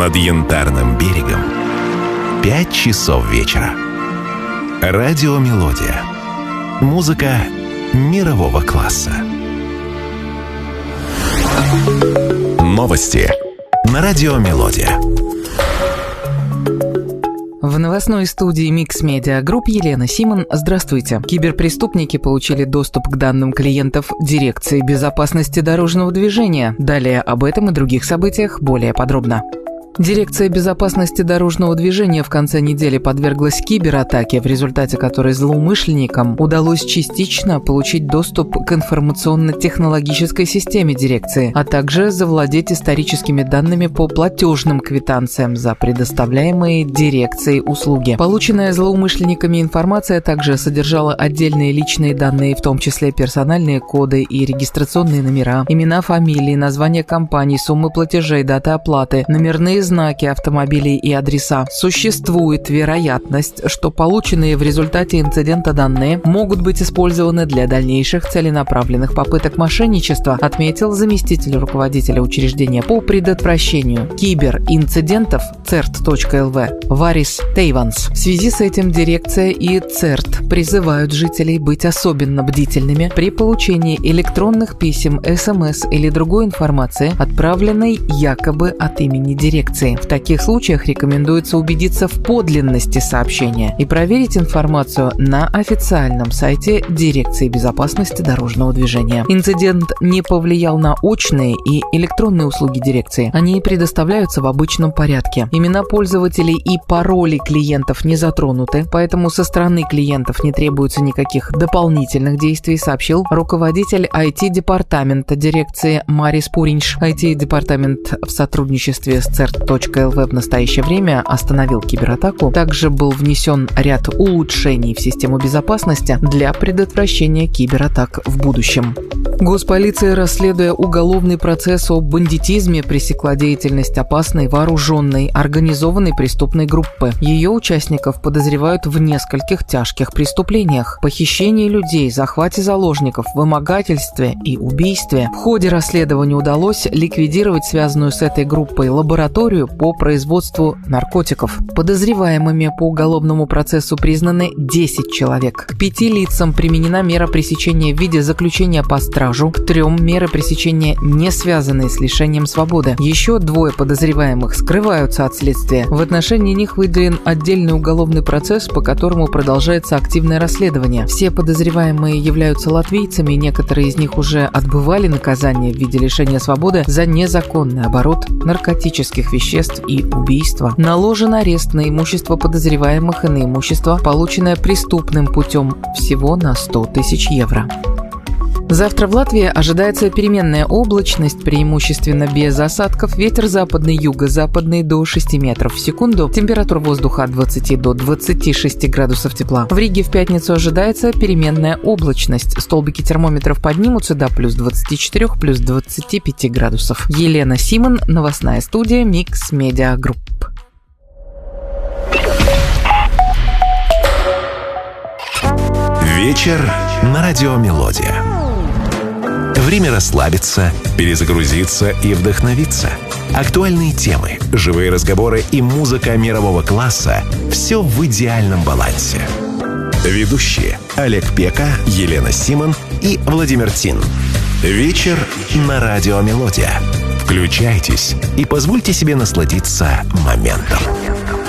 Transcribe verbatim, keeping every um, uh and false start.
над Янтарным берегом пять часов вечера. Радио «Мелодия». Музыка мирового класса. Новости на радио «Мелодия». В новостной студии Mix Media Group Елена Симон. Здравствуйте. Киберпреступники получили доступ к данным клиентов Дирекции безопасности дорожного движения. Далее об этом и других событиях более подробно. Дирекция безопасности дорожного движения в конце недели подверглась кибератаке, в результате которой злоумышленникам удалось частично получить доступ к информационно-технологической системе дирекции, а также завладеть историческими данными по платежным квитанциям за предоставляемые дирекцией услуги. Полученная злоумышленниками информация также содержала отдельные личные данные, в том числе персональные коды и регистрационные номера, имена, фамилии, названия компаний, суммы платежей, даты оплаты, номерные знаки автомобилей и адреса. Существует вероятность, что полученные в результате инцидента данные могут быть использованы для дальнейших целенаправленных попыток мошенничества, отметил заместитель руководителя учреждения по предотвращению киберинцидентов церт.лв Варис Тейванс. В связи с этим дирекция и ЦЕРТ призывают жителей быть особенно бдительными при получении электронных писем, СМС или другой информации, отправленной якобы от имени дирекции. В таких случаях рекомендуется убедиться в подлинности сообщения и проверить информацию на официальном сайте Дирекции безопасности дорожного движения. Инцидент не повлиял на очные и электронные услуги дирекции. Они предоставляются в обычном порядке. Имена пользователей и пароли клиентов не затронуты, поэтому со стороны клиентов не требуется никаких дополнительных действий, сообщил руководитель ай ти-департамента дирекции Марис Пуринш. ай ти-департамент в сотрудничестве с церт точка эл ви в настоящее время остановил кибератаку. Также был внесен ряд улучшений в систему безопасности для предотвращения кибератак в будущем. Госполиция, расследуя уголовный процесс о бандитизме, пресекла деятельность опасной, вооруженной, организованной преступной группы. Ее участников подозревают в нескольких тяжких преступлениях: похищении людей, захвате заложников, вымогательстве и убийстве. В ходе расследования удалось ликвидировать связанную с этой группой лабораторию по производству наркотиков. Подозреваемыми по уголовному процессу признаны десять человек. К пяти лицам применена мера пресечения в виде заключения по стражу, к трем меры пресечения, не связанные с лишением свободы. Еще двое подозреваемых скрываются от следствия. В отношении них выделен отдельный уголовный процесс, по которому продолжается активное расследование. Все подозреваемые являются латвийцами, некоторые из них уже отбывали наказание в виде лишения свободы за незаконный оборот наркотических веществ и убийства. Наложен арест на имущество подозреваемых и на имущество, полученное преступным путем, всего на сто тысяч евро. Завтра в Латвии ожидается переменная облачность, преимущественно без осадков, ветер западный, юго-западный до шести метров в секунду, температура воздуха от двадцати до двадцати шести градусов тепла. В Риге в пятницу ожидается переменная облачность, столбики термометров поднимутся до плюс двадцати четырёх, плюс двадцати пяти градусов. Елена Симон, новостная студия Mix Media Group. Вечер на радио «Мелодия». Время расслабиться, перезагрузиться и вдохновиться. Актуальные темы, живые разговоры и музыка мирового класса – все в идеальном балансе. Ведущие Олег Пека, Елена Симон и Владимир Тин. Вечер на радио «Мелодия». Включайтесь и позвольте себе насладиться моментом.